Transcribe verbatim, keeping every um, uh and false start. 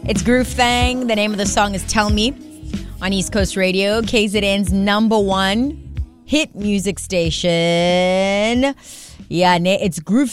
It's Groove Thang. The name of the song is Tell Me on East Coast Radio, K Z N's number one hit music station. Yeah, it's Groove